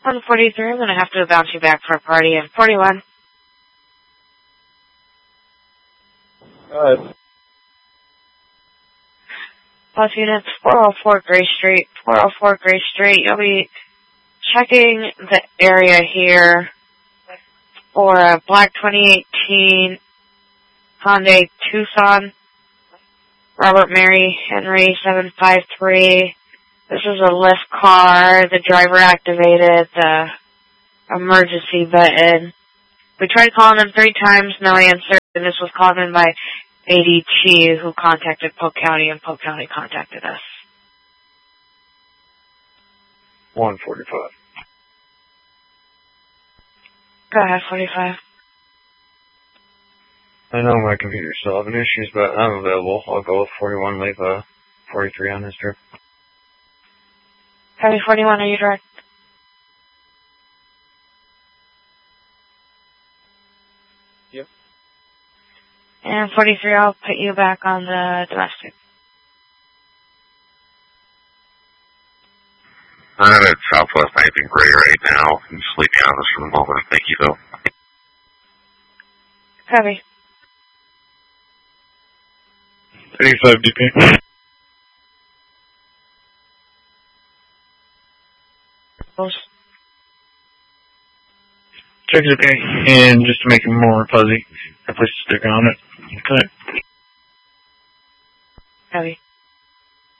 On 43, I'm going to have to bounce you back for a party in 41. Bus units, 404 Gray Street. 404 Gray Street. You'll be checking the area here for a black 2018 Hyundai Tucson. Robert Mary Henry 753. This is a lift car. The driver activated the emergency button. We tried calling them 3 times, no answer. And this was called in by ADT, who contacted Polk County, and Polk County contacted us. 145. Go ahead, 45. I know my computer's still having issues, but I'm available. I'll go with 41, leave 43 on this trip. Heavy 41, are you direct? Yep. And 43, I'll put you back on the domestic. I'm at Southwest 9th and Gray right now. I'm just leaving out this for the moment. Thank you, though. Heavy. 35 DP. Check it, okay. And just to make it more fuzzy, I put a sticker on it. Okay. Heavy.